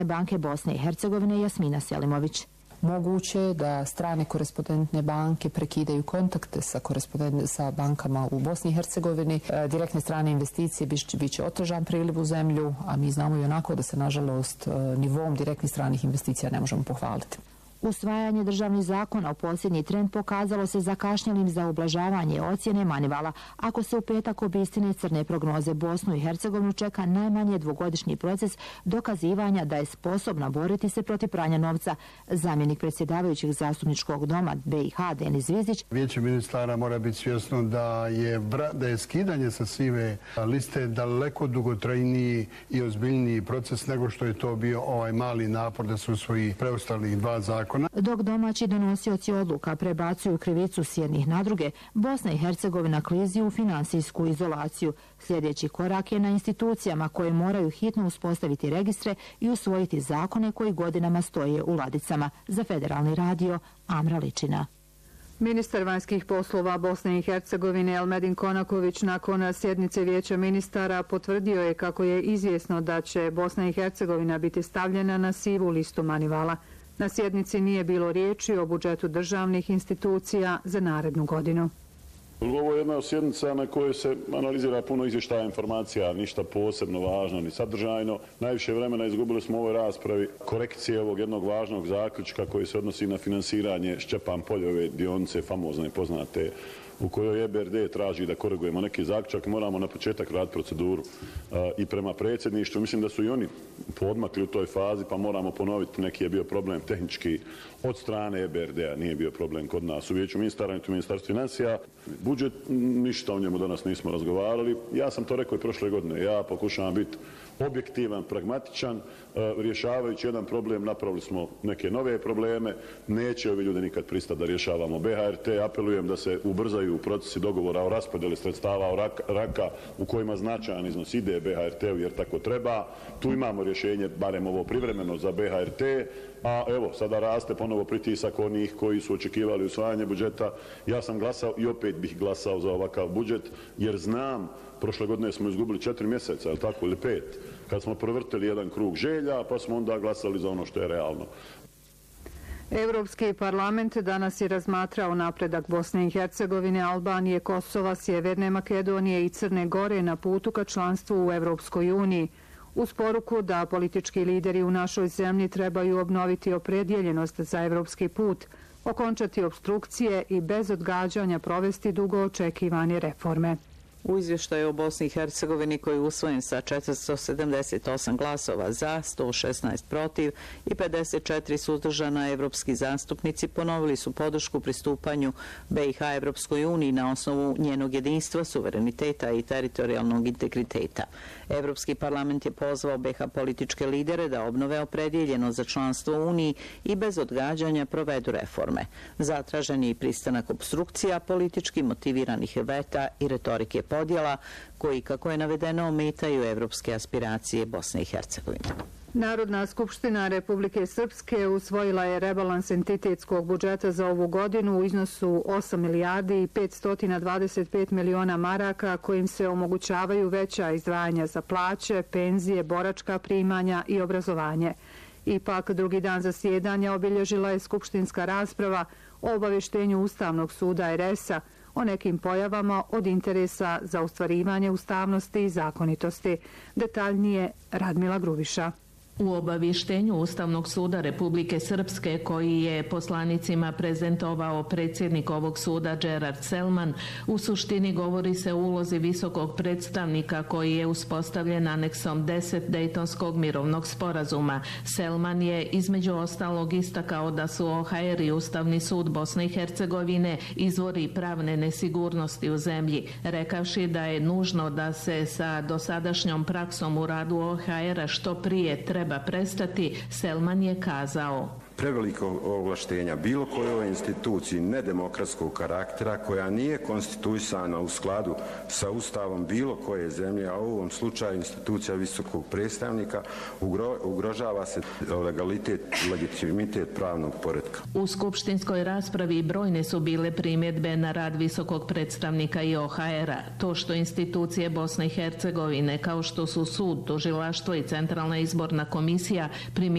banke Bosne i Hercegovine Jasmina Selimović. Moguće je da strane korespondentne banke prekidaju kontakte sa bankama u Bosni i Hercegovini. Direktne strane investicije biće otežan priliv u zemlju, a mi znamo i onako da se, nažalost, nivom direktnih stranih investicija ne možemo pohvaliti. Usvajanje državnih zakona u posljednji trend pokazalo se zakašnjelim za ublažavanje ocjene Manivala. Ako se u petak obistine crne prognoze, Bosnu i Hercegovinu čeka najmanje dvogodišnji proces dokazivanja da je sposobna boriti se protiv pranja novca. Zamjenik predsjedavajućeg zastupničkog doma BiH Denis Zvizdić. Vijeće ministara mora biti svjesno da je skidanje sa sive liste daleko dugotrajniji i ozbiljniji proces nego što je to bio ovaj mali napor da se usvoji preostalih dva zakona. Dok domaći donosioci odluka prebacuju krivicu s jednih na druge, Bosna i Hercegovina klizi u finansijsku izolaciju. Sljedeći korak je na institucijama koje moraju hitno uspostaviti registre i usvojiti zakone koji godinama stoje u ladicama. Za Federalni radio, Amra Ličina. Ministar vanjskih poslova Bosne i Hercegovine Elmedin Konaković nakon sjednice Vijeća ministara potvrdio je kako je izvjesno da će Bosna i Hercegovina biti stavljena na sivu listu Manivala. Na sjednici nije bilo riječi o budžetu državnih institucija za narednu godinu. Ovo je jedna od sjednica na kojoj se analizira puno izvještaja informacija, ništa posebno važno ni sadržajno. Najviše vremena izgubili smo u ovoj raspravi korekcije ovog jednog važnog zaključka koji se odnosi na finansiranje Šćepan Poljove dionice, famozne poznate, u kojoj EBRD traži da korigujemo neki zaključak i moramo na početak raditi proceduru i prema predsjedništvu. Mislim da su i oni podmakli u toj fazi, pa moramo ponoviti, neki je bio problem tehnički od strane EBRD-a, nije bio problem kod nas u Vijeću ministara, niti u Ministarstvu financija. Budžet, ništa o njemu danas nismo razgovarali. Ja sam to rekao i prošle godine. Ja pokušavam biti objektivan, pragmatičan, rješavajući jedan problem napravili smo neke nove probleme. Neće ovi ljudi nikad pristati da rješavamo BHRT. Apelujem da se ubrzaju procesi dogovora o raspodjeli sredstava o raka u kojima značajan iznos ide BHRT-u jer tako treba. Tu imamo rješenje, barem ovo privremeno za BHRT, a evo sada raste ponovo pritisak onih koji su očekivali usvajanje budžeta. Ja sam glasao i opet bih glasao za ovakav budžet jer znam, prošle godine smo izgubili 4 mjeseca, ili tako, ili 5, kad smo provrtili jedan krug želja, pa smo onda glasali za ono što je realno. Evropski parlament danas je razmatrao napredak Bosne i Hercegovine, Albanije, Kosova, Sjeverne Makedonije i Crne Gore na putu ka članstvu u Evropskoj uniji. Uz poruku da politički lideri u našoj zemlji trebaju obnoviti opredjeljenost za evropski put, okončati opstrukcije i bez odgađanja provesti dugo očekivane reforme. U izvještaju o Bosni i Hercegovini koji je usvojen sa 478 glasova za, 116 protiv i 54 suzdržana, evropski zastupnici ponovili su podršku pristupanju BiH Evropskoj uniji na osnovu njenog jedinstva, suvereniteta i teritorijalnog integriteta. Evropski parlament je pozvao BiH političke lidere da obnove opredjeljeno za članstvo u Uniji i bez odgađanja provedu reforme. Zatražen je i pristanak opstrukcija, politički motiviranih veta i retorike podjela koji, kako je navedeno, ometaju evropske aspiracije Bosne i Hercegovine. Narodna skupština Republike Srpske usvojila je rebalans entitetskog budžeta za ovu godinu u iznosu 8 milijardi i 525 miliona maraka kojim se omogućavaju veća izdvajanja za plaće, penzije, boračka primanja i obrazovanje. Ipak, drugi dan zasjedanja obilježila je skupštinska rasprava o obavještenju Ustavnog suda RS-a o nekim pojavama od interesa za ostvarivanje ustavnosti i zakonitosti. Detaljnije Radmila Grubiša. U obavještenju Ustavnog suda Republike Srpske koji je poslanicima prezentovao predsjednik ovog suda Gerard Selman, u suštini govori se o ulozi visokog predstavnika koji je uspostavljen aneksom 10 Dejtonskog mirovnog sporazuma. Selman je između ostalog istakao da su OHR i Ustavni sud Bosne i Hercegovine izvori pravne nesigurnosti u zemlji, rekavši da je nužno da se sa dosadašnjom praksom u radu OHR-a što prije treba prestati. Selman je kazao: preveliko ovlaštenja bilo kojoj instituciji nedemokratskog karaktera koja nije konstituisana u skladu sa ustavom bilo koje zemlje, a u ovom slučaju institucija visokog predstavnika, ugrožava se legalitet i legitimitet pravnog poretka. U skupštinskoj raspravi brojne su bile primjedbe na rad visokog predstavnika i OHR-a. To što institucije Bosne i Hercegovine kao što su sud, tužilaštvo i Centralna izborna komisija